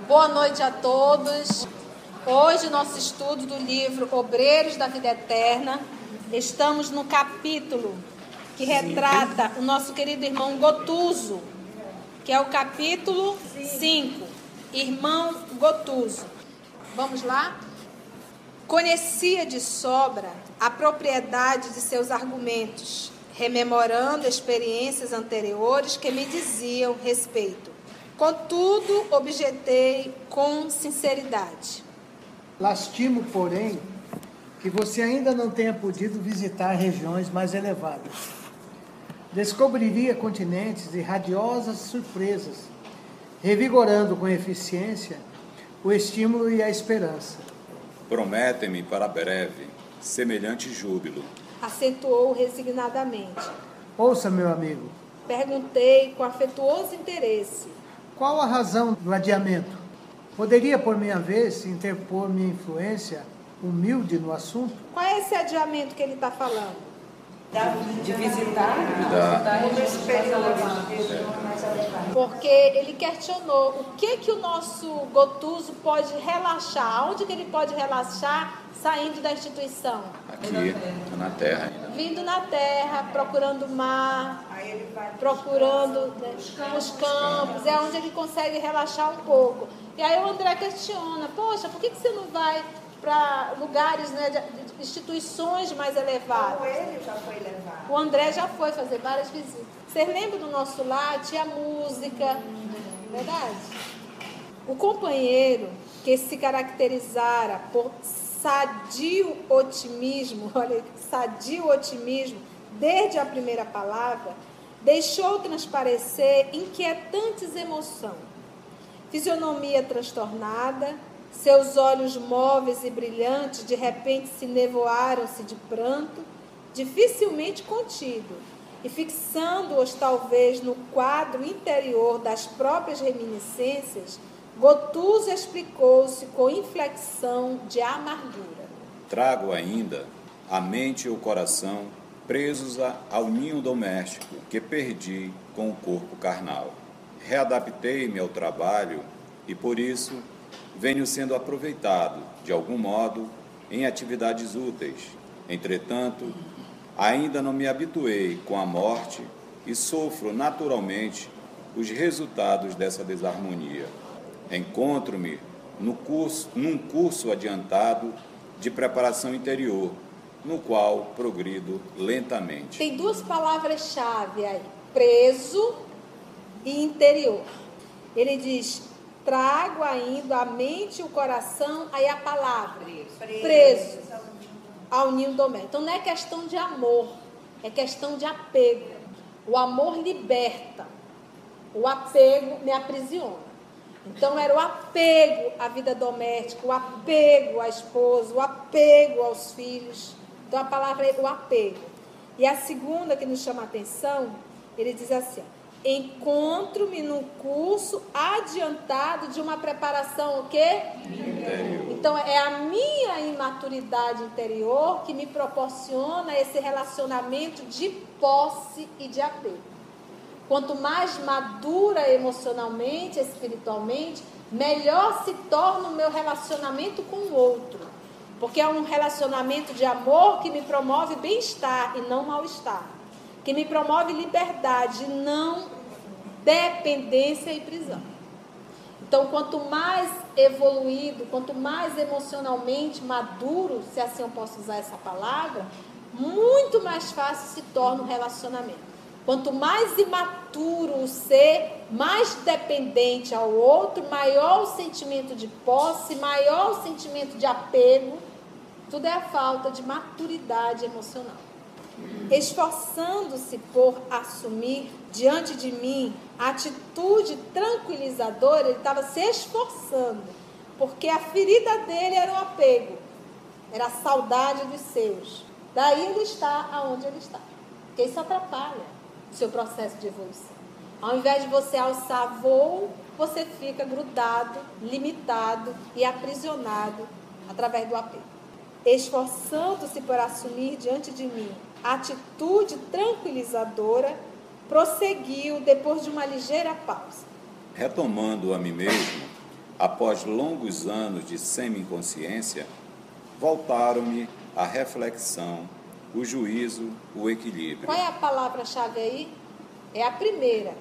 Boa noite a todos. Hoje, nosso estudo do livro Obreiros da Vida Eterna. Estamos no capítulo que retrata o nosso querido irmão Gotuso, que é o capítulo 5. Irmão Gotuso. Vamos lá? Conhecia de sobra a propriedade de seus argumentos, rememorando experiências anteriores que me diziam respeito. Contudo, objetei com sinceridade. Lastimo, porém, que você ainda não tenha podido visitar regiões mais elevadas. Descobriria continentes e radiosas surpresas, revigorando com eficiência o estímulo e a esperança. Prometem-me para breve semelhante júbilo, Acentuou resignadamente. Ouça, meu amigo, Perguntei com afetuoso interesse. qual a razão do adiamento? Poderia, por minha vez, interpor minha influência humilde no assunto? Qual é esse adiamento que ele está falando? De visitar Porque ele questionou o que o nosso Gotuso pode relaxar, onde que ele pode relaxar saindo da instituição? aqui na terra ainda. Vindo na terra, procurando o mar, procurando os campos, é onde ele consegue relaxar um pouco. E aí o André questiona, poxa, por que você não vai para lugares, né, de instituições mais elevadas? Ele já foi levado. O André já foi fazer várias visitas. Vocês lembram do nosso lar? Tinha música, verdade? O companheiro que se caracterizara por sadio otimismo, olha, sadio otimismo, desde a primeira palavra, deixou transparecer inquietantes emoções. Fisionomia transtornada, seus olhos móveis e brilhantes de repente se nevoaram-se de pranto, dificilmente contido, e fixando-os talvez no quadro interior das próprias reminiscências, Gotuso explicou-se com inflexão de amargura. Trago ainda a mente e o coração presos ao ninho doméstico que perdi com o corpo carnal. Readaptei-me ao trabalho e, por isso, venho sendo aproveitado, de algum modo, em atividades úteis. Entretanto, ainda não me habituei com a morte e sofro naturalmente os resultados dessa desarmonia. Encontro-me num curso adiantado de preparação interior, no qual progrido lentamente. Tem duas palavras-chave aí, preso e interior. Ele diz, trago ainda a mente e o coração, aí a palavra, preso ao ninho doméstico. Então não é questão de amor, é questão de apego. O amor liberta, o apego me aprisiona. Então era o apego à vida doméstica, o apego à esposa, o apego aos filhos. Então a palavra é o apego. E a segunda que nos chama a atenção, ele diz assim, ó, encontro-me no curso adiantado de uma preparação o quê? Interior. Então é a minha imaturidade interior que me proporciona esse relacionamento de posse e de apego. Quanto mais madura emocionalmente, espiritualmente, melhor se torna o meu relacionamento com o outro. Porque é um relacionamento de amor que me promove bem-estar e não mal-estar. Que me promove liberdade e não dependência e prisão. Então, quanto mais evoluído, quanto mais emocionalmente maduro, se assim eu posso usar essa palavra, muito mais fácil se torna o relacionamento. Quanto mais imaturo o ser, mais dependente ao outro, maior o sentimento de posse, maior o sentimento de apego. Tudo é a falta de maturidade emocional. Esforçando-se por assumir diante de mim a atitude tranquilizadora, ele estava se esforçando, porque a ferida dele era o apego, era a saudade dos seus. Daí ele está aonde ele está, porque isso atrapalha o seu processo de evolução. Ao invés de você alçar voo, você fica grudado, limitado e aprisionado através do apego. Esforçando-se por assumir diante de mim a atitude tranquilizadora, prosseguiu depois de uma ligeira pausa. Retomando a mim mesmo, após longos anos de semi-inconsciência, voltaram-me a reflexão, o juízo, o equilíbrio. Qual é a palavra-chave aí? É a primeira.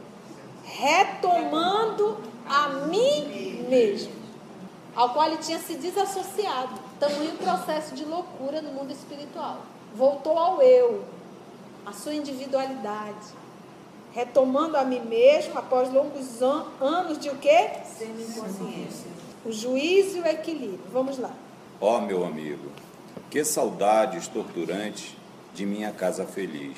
Retomando a mim mesmo, ao qual ele tinha se desassociado. Tamanho processo de loucura no mundo espiritual. Voltou ao eu, a sua individualidade. Retomando a mim mesmo, após longos anos de o quê? Semi-inconsciência. O juízo e o equilíbrio. Vamos lá. Ó meu amigo, que saudades torturantes de minha casa feliz.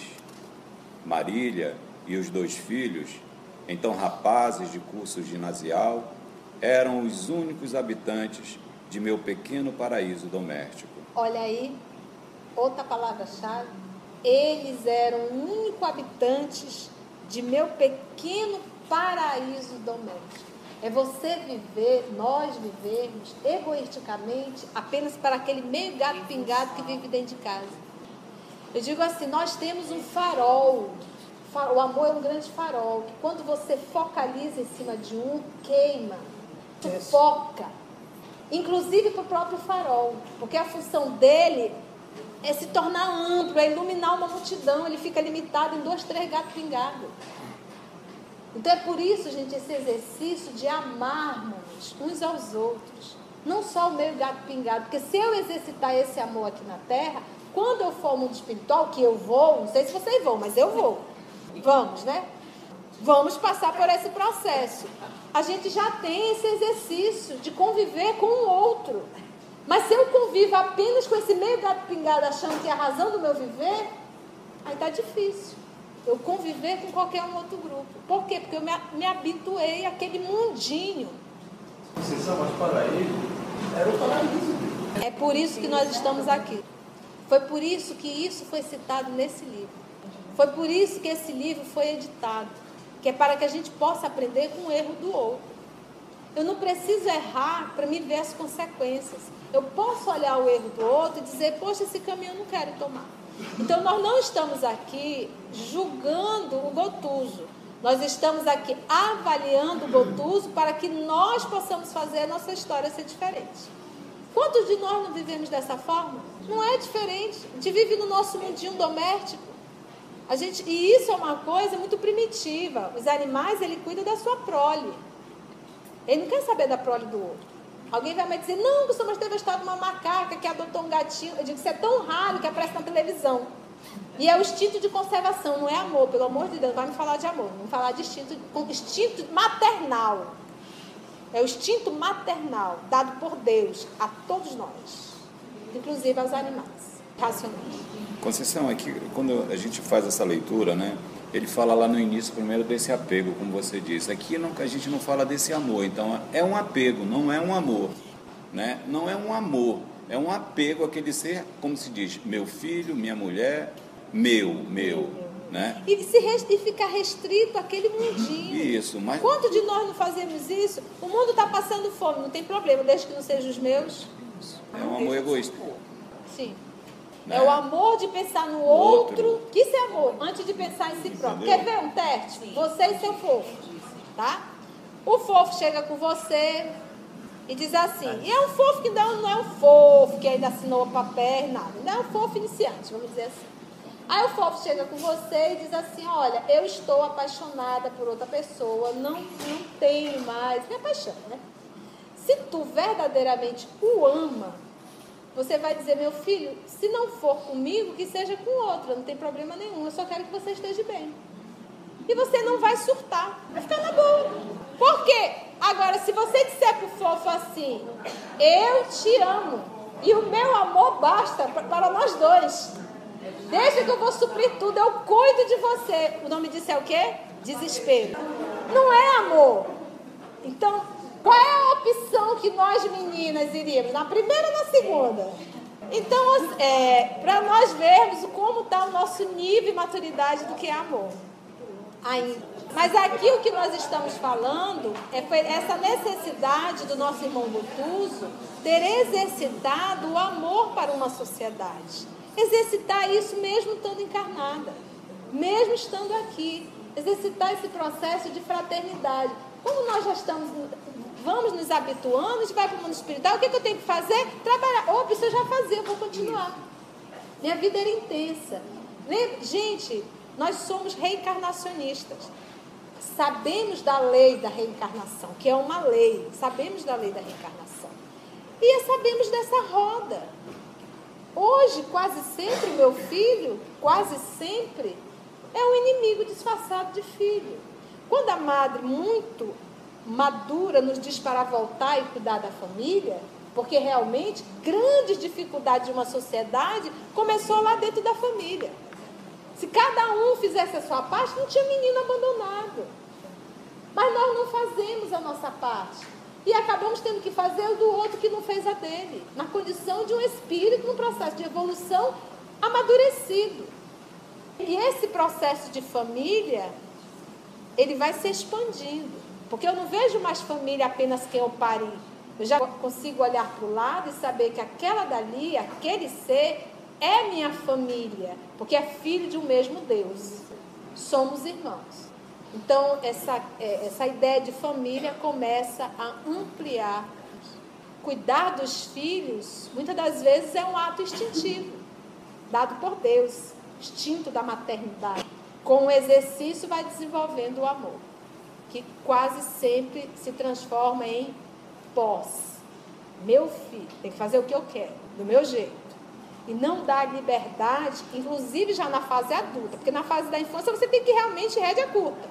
Marília e os 2 filhos, então rapazes de curso ginasial, eram os únicos habitantes de meu pequeno paraíso doméstico. Olha aí, outra palavra-chave. Eles eram únicos habitantes de meu pequeno paraíso doméstico. É você viver, nós vivermos egoisticamente apenas para aquele meio gato pingado que vive dentro de casa. Eu digo assim, nós temos um farol. O amor é um grande farol, que quando você focaliza em cima de um, queima, sufoca. Inclusive para o próprio farol, porque a função dele é se tornar amplo, é iluminar uma multidão, ele fica limitado em 2, 3 gatos pingados. Então é por isso, gente, esse exercício de amarmos uns aos outros, não só o meio gato pingado, porque se eu exercitar esse amor aqui na Terra, quando eu for ao mundo espiritual, que eu vou, não sei se vocês vão, mas eu vou, vamos, né? Vamos passar por esse processo. A gente já tem esse exercício de conviver com o outro. Mas se eu convivo apenas com esse meio gato pingado achando que é a razão do meu viver, aí tá difícil. Eu conviver com qualquer um outro grupo. Por quê? Porque eu me habituei àquele mundinho. Mas para ele, era o paraíso. É por isso que nós estamos aqui. Foi por isso que isso foi citado nesse livro. Foi por isso que esse livro foi editado. Que é para que a gente possa aprender com o erro do outro. Eu não preciso errar para me ver as consequências. Eu posso olhar o erro do outro e dizer, poxa, esse caminho eu não quero tomar. Então, nós não estamos aqui julgando o Gotuso. Nós estamos aqui avaliando o Gotuso para que nós possamos fazer a nossa história ser diferente. Quantos de nós não vivemos dessa forma? Não é diferente. A gente vive no nosso mundinho doméstico. E isso é uma coisa muito primitiva. Os animais, ele cuida da sua prole. Ele não quer saber da prole do outro. Alguém vai me dizer, não, Gustavo, mas teve a história de uma macaca que adotou um gatinho. Eu digo, isso é tão raro que aparece na televisão. E é o instinto de conservação, não é amor. Pelo amor de Deus, não vai me falar de amor. Vamos falar de instinto maternal. É o instinto maternal, dado por Deus a todos nós. Inclusive aos animais racionais. Conceição, aqui, quando a gente faz essa leitura, né, ele fala lá no início primeiro desse apego, como você disse. Aqui a gente não fala desse amor, então é um apego, não é um amor. Né? Não é um amor, é um apego àquele ser, como se diz, meu filho, minha mulher, meu. Né? E ficar restrito àquele mundinho. Isso, mas... Quanto de nós não fazemos isso? O mundo está passando fome, não tem problema, desde que não sejam os meus. É um amor egoísta. Sim. Né? É o amor de pensar no outro. Que isso é amor, antes de pensar em si próprio. Quer ver um teste? Sim. Você e seu fofo. Tá? O fofo chega com você e diz assim. E é um fofo que não é um fofo que ainda assinou o papel, nada. Não é um fofo iniciante, vamos dizer assim. Aí o fofo chega com você e diz assim, olha, eu estou apaixonada por outra pessoa, não tenho mais, me apaixona, né? Se tu verdadeiramente o ama, você vai dizer, meu filho, se não for comigo, que seja com outra, não tem problema nenhum, eu só quero que você esteja bem. E você não vai surtar, vai ficar na boa. Por quê? Agora, se você disser pro fofo assim, eu te amo, e o meu amor basta para nós dois, deixa que eu vou suprir tudo, eu cuido de você. O nome disso é o quê? Desespero. Não é amor. Então, qual é a opção que nós meninas iríamos? Na primeira ou na segunda? Então, para nós vermos como está o nosso nível e maturidade do que é amor. Ainda. Mas aqui o que nós estamos falando foi essa necessidade do nosso irmão Gotuso ter exercitado o amor para uma sociedade. Exercitar isso mesmo estando encarnada, mesmo estando aqui. Exercitar esse processo de fraternidade. Como nós já vamos nos habituando, a gente vai para o mundo espiritual, o que eu tenho que fazer? Trabalhar. Opa, isso eu já fazia, eu vou continuar. Minha vida era intensa. Gente, nós somos reencarnacionistas. Sabemos da lei da reencarnação, que é uma lei. Sabemos da lei da reencarnação. E sabemos dessa roda. Hoje, quase sempre, meu filho, quase sempre, é um inimigo disfarçado de filho. Quando a madre, muito madura, nos diz para voltar e cuidar da família, porque realmente, grandes dificuldades de uma sociedade começou lá dentro da família. Se cada um fizesse a sua parte, não tinha menino abandonado. Mas nós não fazemos a nossa parte. E acabamos tendo que fazer o do outro que não fez a dele. Na condição de um espírito, num processo de evolução amadurecido. E esse processo de família, ele vai se expandindo. Porque eu não vejo mais família apenas quem eu pari. Eu já consigo olhar para o lado e saber que aquela dali, aquele ser, é minha família. Porque é filho de um mesmo Deus. Somos irmãos. Então, essa ideia de família começa a ampliar. Cuidar dos filhos, muitas das vezes, é um ato instintivo, dado por Deus, instinto da maternidade. Com o exercício, vai desenvolvendo o amor, que quase sempre se transforma em posse. Meu filho, tem que fazer o que eu quero, do meu jeito. E não dar liberdade, inclusive já na fase adulta, porque na fase da infância você tem que realmente rédea curta.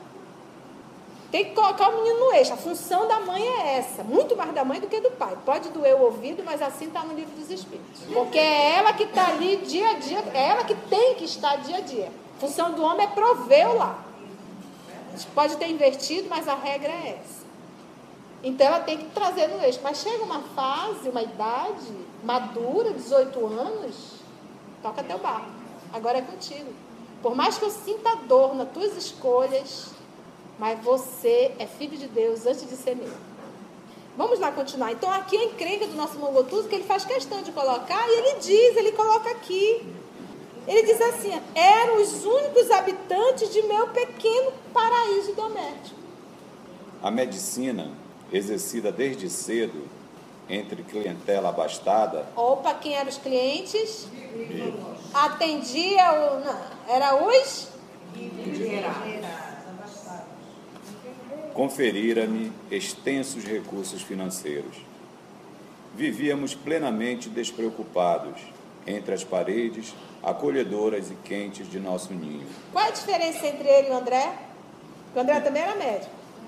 Tem que colocar o menino no eixo. A função da mãe é essa. Muito mais da mãe do que do pai. Pode doer o ouvido, mas assim está no livro dos Espíritos. Porque é ela que está ali dia a dia. É ela que tem que estar dia a dia. A função do homem é prover o lar. A gente pode ter invertido, mas a regra é essa. Então ela tem que trazer no eixo. Mas chega uma fase, uma idade madura, 18 anos, toca teu barco. Agora é contigo. Por mais que eu sinta dor nas tuas escolhas, mas você é filho de Deus antes de ser meu. Vamos lá continuar. Então aqui a encrenca do nosso irmão Gotuso, que ele faz questão de colocar, e ele coloca aqui. Ele diz assim: eram os únicos habitantes de meu pequeno paraíso doméstico. A medicina, exercida desde cedo entre clientela abastada... Opa, quem eram os clientes? Atendia o... Não, era os... Conferira-me extensos recursos financeiros. Vivíamos plenamente despreocupados entre as paredes acolhedoras e quentes de nosso ninho. Qual é a diferença entre ele e o André? O André também era médico.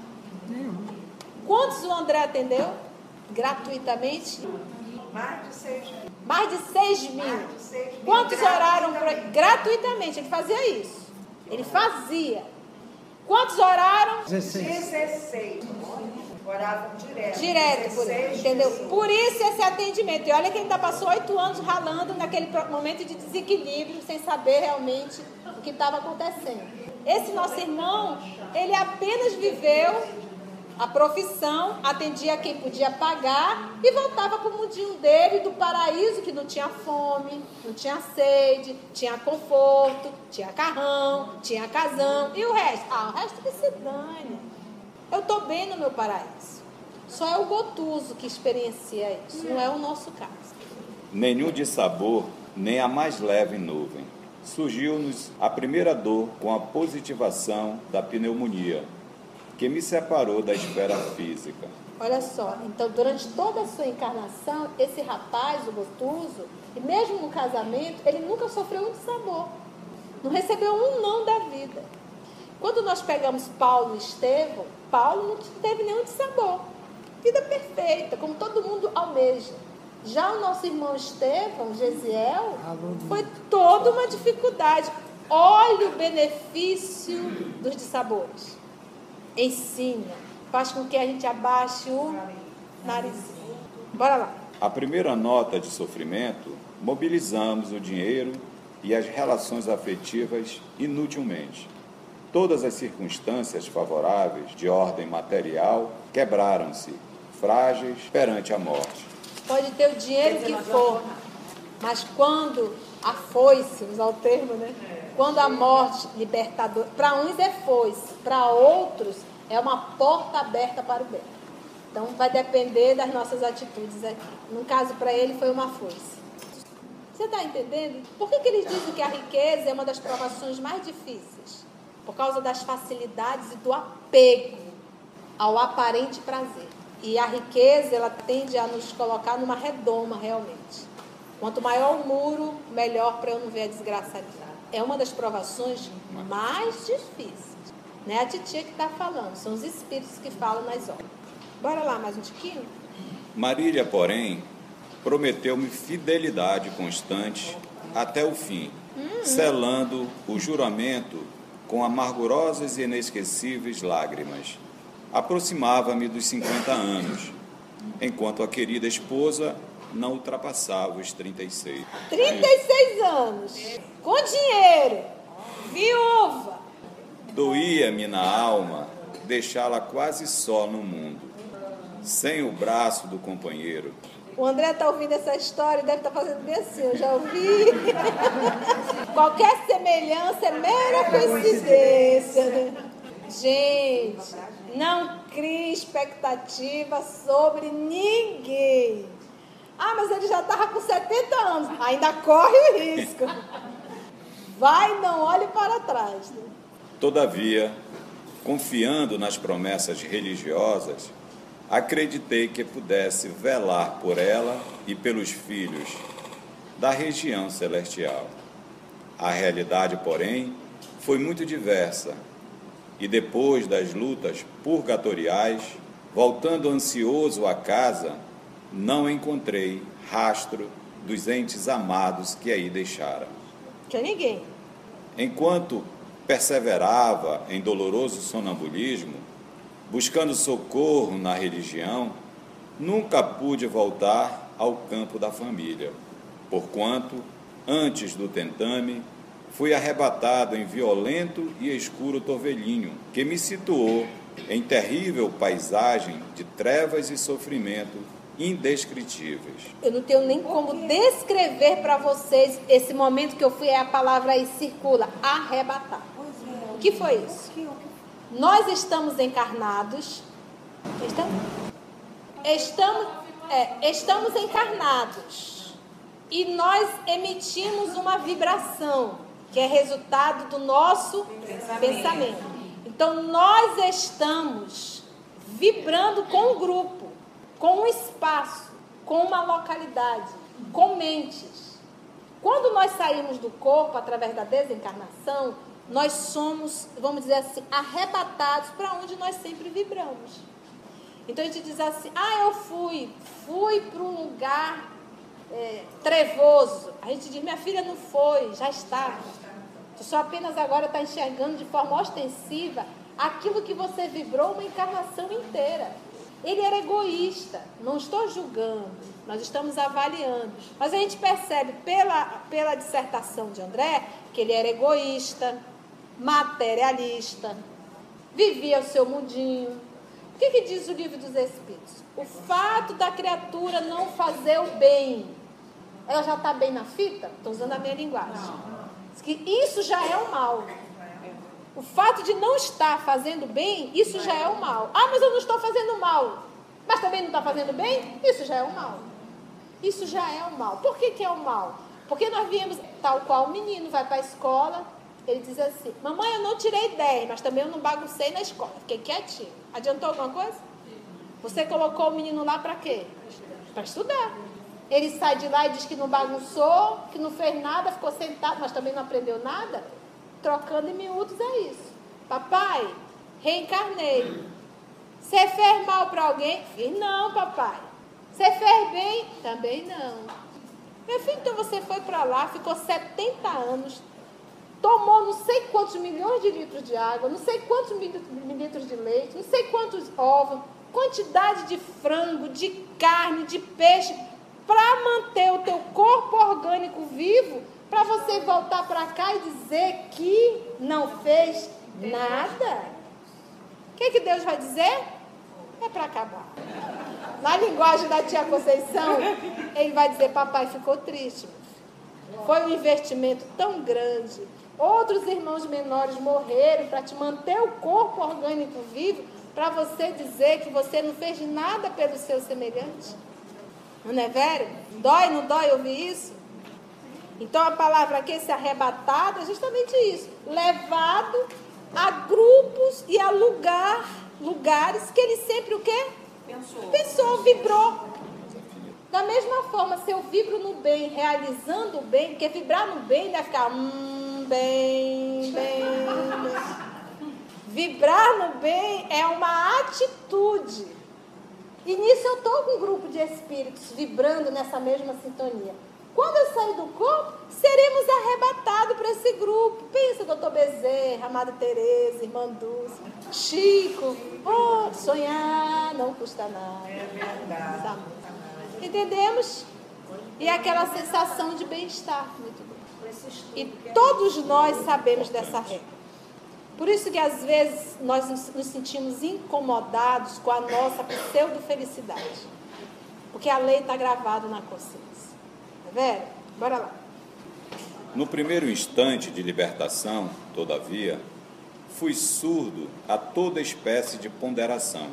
Quantos o André atendeu? Gratuitamente? Mais de 6 mil. Mais de 6 mil. Quantos oraram gratuitamente? Ele fazia isso. Ele fazia. Quantos oraram? 16. Oravam direto. Direto, por ele, entendeu? Por isso esse atendimento. E olha que ele ainda passou 8 anos ralando naquele momento de desequilíbrio, sem saber realmente o que estava acontecendo. Esse nosso irmão, ele apenas viveu a profissão, atendia quem podia pagar e voltava para o mundinho dele, do paraíso, que não tinha fome, não tinha sede, tinha conforto, tinha carrão, tinha casão. E o resto? O resto que se dane. Eu estou bem no meu paraíso. Só é o Gotuso que experiencia isso, não é o nosso caso. Nenhum dissabor, nem a mais leve nuvem. Surgiu-nos a primeira dor com a positivação da pneumonia, que me separou da esfera física. Olha só, então durante toda a sua encarnação, esse rapaz, o Gotuso, e mesmo no casamento, ele nunca sofreu um dissabor. Não recebeu um não da vida. Quando nós pegamos Paulo e Estevão, Paulo não teve nenhum dissabor. Vida perfeita, como todo mundo almeja. Já o nosso irmão Estevão, Gesiel, foi toda uma dificuldade. Olha o benefício dos dissabores. Ensina, faz com que a gente abaixe o narizinho. Bora lá. A primeira nota de sofrimento, mobilizamos o dinheiro e as relações afetivas inutilmente. Todas as circunstâncias favoráveis de ordem material quebraram-se, frágeis perante a morte. Pode ter o dinheiro que for, mas quando a foice, usar o termo, né? Quando a morte libertadora, para uns é foice, para outros É uma porta aberta para o bem. Então, vai depender das nossas atitudes aqui. No caso, para ele, foi uma foice. Você está entendendo? Por que eles dizem que a riqueza é uma das provações mais difíceis? Por causa das facilidades e do apego ao aparente prazer. E a riqueza, ela tende a nos colocar numa redoma, realmente. Quanto maior o muro, melhor para eu não ver a desgraça ali. É uma das provações mais difíceis. Não é a titia que está falando, são os espíritos que falam nas obras. Bora lá, mais um tiquinho? Marília, porém, prometeu-me fidelidade constante até o fim, selando o juramento com amargurosas e inesquecíveis lágrimas. Aproximava-me dos 50 anos, enquanto a querida esposa não ultrapassava os 36. 36 anos, com dinheiro, viúva. Doía-me na alma deixá-la quase só no mundo, sem o braço do companheiro. O André está ouvindo essa história e deve estar fazendo bem assim, eu já ouvi. Qualquer semelhança é mera coincidência, né? Gente, não crie expectativa sobre ninguém. Ah, mas ele já estava com 70 anos. Ainda corre o risco. Vai, não olhe para trás. Né? Todavia, confiando nas promessas religiosas, acreditei que pudesse velar por ela e pelos filhos da região celestial. A realidade, porém, foi muito diversa, e depois das lutas purgatoriais, voltando ansioso à casa, não encontrei rastro dos entes amados que aí deixaram. Tinha ninguém. Enquanto perseverava em doloroso sonambulismo, buscando socorro na religião, nunca pude voltar ao campo da família, porquanto, antes do tentame, fui arrebatado em violento e escuro torvelinho, que me situou em terrível paisagem de trevas e sofrimento indescritíveis. Eu não tenho nem como descrever para vocês esse momento que eu fui, a palavra aí circula, arrebatar. O que foi isso? Nós estamos encarnados. Estamos encarnados. E nós emitimos uma vibração, que é resultado do nosso pensamento. Então, nós estamos vibrando com um grupo, com um espaço, com uma localidade, com mentes. Quando nós saímos do corpo, através da desencarnação, nós somos, vamos dizer assim, arrebatados para onde nós sempre vibramos. Então a gente diz assim, eu fui para um lugar trevoso. A gente diz, minha filha não foi, já está. Tu só apenas agora está enxergando de forma ostensiva aquilo que você vibrou uma encarnação inteira. Ele era egoísta, não estou julgando, nós estamos avaliando. Mas a gente percebe pela dissertação de André que ele era egoísta, materialista, vivia o seu mundinho. O que diz o livro dos Espíritos? O fato da criatura não fazer o bem, ela já está bem na fita? Estou usando a minha linguagem. Diz que isso já é o mal. O fato de não estar fazendo bem, isso já é o mal. Mas eu não estou fazendo mal. Mas também não está fazendo bem? Isso já é o mal. Isso já é o mal. Por que é o mal? Porque nós viemos, tal qual o menino vai para a escola, ele diz assim, mamãe, eu não tirei 10, mas também eu não baguncei na escola. Fiquei quietinho. Adiantou alguma coisa? Você colocou o menino lá para quê? Para estudar. Ele sai de lá e diz que não bagunçou, que não fez nada, ficou sentado, mas também não aprendeu nada. Trocando em miúdos é isso. Papai, reencarnei. Você fez mal para alguém? Fiz não, papai. Você fez bem? Também não. Meu filho, então você foi para lá, ficou 70 anos, tomou não sei quantos milhões de litros de água, não sei quantos mililitros de leite, não sei quantos ovos, quantidade de frango, de carne, de peixe, para manter o teu corpo orgânico vivo, para você voltar para cá e dizer que não fez nada. O que Deus vai dizer? É para acabar. Na linguagem da tia Conceição, ele vai dizer, papai ficou triste. Foi um investimento tão grande. Outros irmãos menores morreram para te manter o corpo orgânico vivo, para você dizer que você não fez nada pelo seu semelhante? Não é velho? Dói, não dói ouvir isso? Então a palavra aqui, esse arrebatado, é justamente isso. Levado a grupos e a lugares que ele sempre o quê? Pensou, vibrou. Da mesma forma, se eu vibro no bem, realizando o bem, porque vibrar no bem deve ficar bem. Vibrar no bem é uma atitude. E nisso eu estou com um grupo de espíritos vibrando nessa mesma sintonia. Quando eu sair do corpo, seremos arrebatados para esse grupo. Pensa, doutor Bezerra, Amada Teresa, Irmã Dulce, Chico. Oh, sonhar não custa nada. É verdade. Entendemos? E aquela sensação de bem-estar. Muito bom. E todos nós sabemos dessa regra. Por isso que às vezes nós nos sentimos incomodados com a nossa pseudo-felicidade. Porque a lei está gravada na consciência. Tá vendo? Bora lá. No primeiro instante de libertação, todavia, fui surdo a toda espécie de ponderação.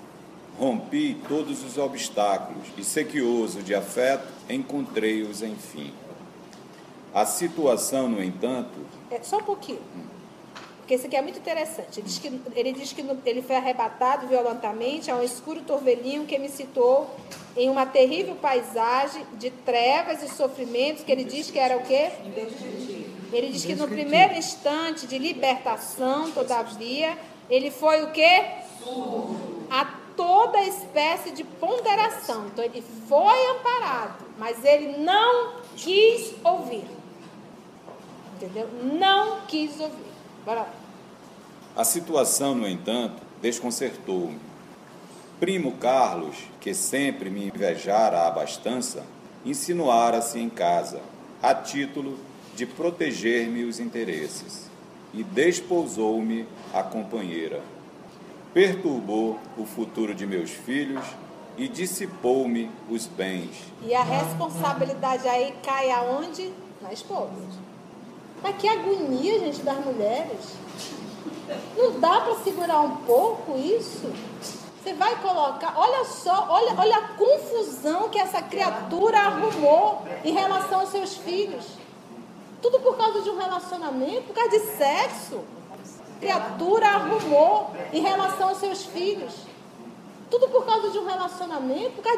Rompi todos os obstáculos e, sequioso de afeto, encontrei-os enfim. A situação, no entanto... Só um pouquinho. Porque isso aqui é muito interessante. Ele diz que ele foi arrebatado violentamente a um escuro torvelinho que me situou em uma terrível paisagem de trevas e sofrimentos, que ele diz que era o quê? Ele diz que no primeiro instante de libertação, todavia, ele foi o quê? A toda espécie de ponderação. Então, ele foi amparado, mas ele não quis ouvir. Entendeu? Não quis ouvir. Bora lá. A situação, no entanto, desconcertou-me. Primo Carlos, que sempre me invejara a abastança, insinuara-se em casa, a título de proteger-me os interesses, e desposou-me a companheira. Perturbou o futuro de meus filhos e dissipou-me os bens. E a responsabilidade aí cai aonde? Na esposa. Mas que agonia, gente, das mulheres. Não dá para segurar um pouco isso? Você vai colocar... Olha só, olha a confusão que essa criatura arrumou em relação aos seus filhos. Tudo por causa de um relacionamento, por causa de sexo. Criatura arrumou em relação aos seus filhos. Tudo por causa de um relacionamento, por causa